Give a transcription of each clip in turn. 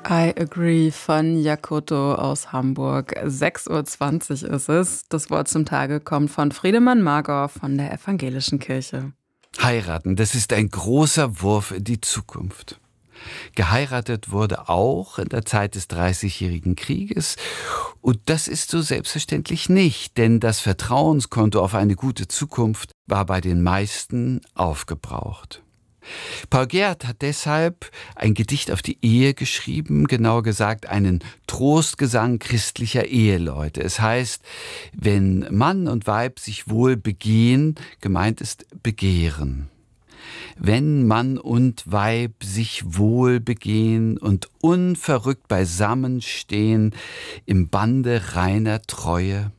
I Agree von Jakoto aus Hamburg. 6:20 Uhr ist es. Das Wort zum Tage kommt von Friedemann Magor von der Evangelischen Kirche. Heiraten, das ist ein großer Wurf in die Zukunft. Geheiratet wurde auch in der Zeit des Dreißigjährigen Krieges. Und das ist so selbstverständlich nicht, denn das Vertrauenskonto auf eine gute Zukunft war bei den meisten aufgebraucht. Paul Gerhardt hat deshalb ein Gedicht auf die Ehe geschrieben, genauer gesagt einen Trostgesang christlicher Eheleute. Es heißt, wenn Mann und Weib sich wohl begehen, gemeint ist begehren. Wenn Mann und Weib sich wohl begehen und unverrückt beisammen stehen im Bande reiner Treue,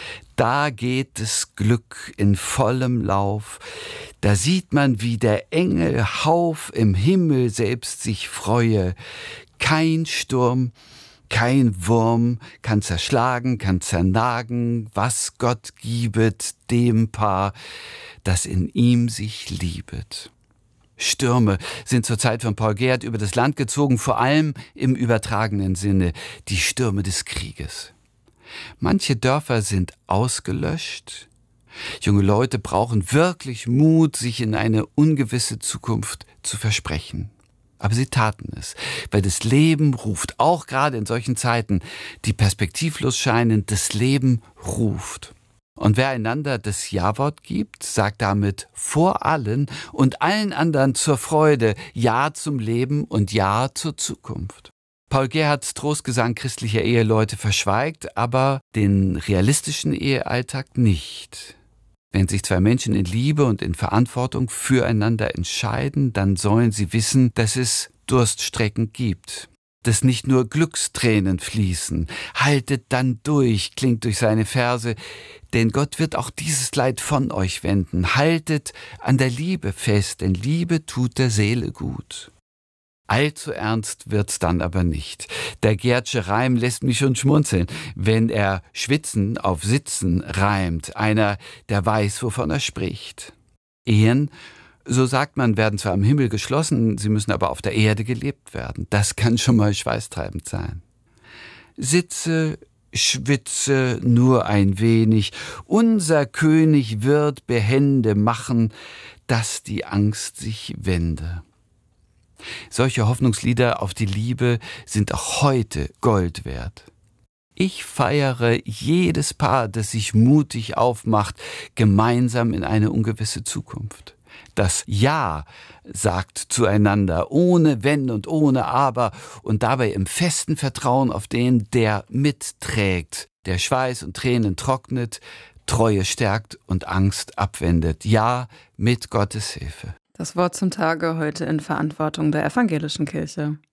da geht das Glück in vollem Lauf, da sieht man, wie der Engel Hauf im Himmel selbst sich freue. Kein Sturm, kein Wurm kann zerschlagen, kann zernagen, was Gott gibet dem Paar, das in ihm sich liebet. Stürme sind zur Zeit von Paul Gerhardt über das Land gezogen, vor allem im übertragenen Sinne, die Stürme des Krieges. Manche Dörfer sind ausgelöscht. Junge Leute brauchen wirklich Mut, sich in eine ungewisse Zukunft zu versprechen. Aber sie taten es, weil das Leben ruft, auch gerade in solchen Zeiten, die perspektivlos scheinen, das Leben ruft. Und wer einander das Ja-Wort gibt, sagt damit vor allen und allen anderen zur Freude Ja zum Leben und Ja zur Zukunft. Paul Gerhardts Trostgesang christlicher Eheleute verschweigt aber den realistischen Ehealltag nicht. Wenn sich zwei Menschen in Liebe und in Verantwortung füreinander entscheiden, dann sollen sie wissen, dass es Durststrecken gibt. Dass nicht nur Glückstränen fließen. Haltet dann durch, klingt durch seine Verse, denn Gott wird auch dieses Leid von euch wenden. Haltet an der Liebe fest, denn Liebe tut der Seele gut. Allzu ernst wird's dann aber nicht. Der Gerhardtsche Reim lässt mich schon schmunzeln, wenn er Schwitzen auf Sitzen reimt. Einer, der weiß, wovon er spricht. Ehen, so sagt man, werden zwar im Himmel geschlossen, sie müssen aber auf der Erde gelebt werden. Das kann schon mal schweißtreibend sein. Sitze, schwitze nur ein wenig. Unser König wird behende machen, dass die Angst sich wende. Solche Hoffnungslieder auf die Liebe sind auch heute Gold wert. Ich feiere jedes Paar, das sich mutig aufmacht, gemeinsam in eine ungewisse Zukunft. Das Ja sagt zueinander, ohne Wenn und ohne Aber und dabei im festen Vertrauen auf den, der mitträgt, der Schweiß und Tränen trocknet, Treue stärkt und Angst abwendet. Ja, mit Gottes Hilfe. Das Wort zum Tage heute in Verantwortung der Evangelischen Kirche.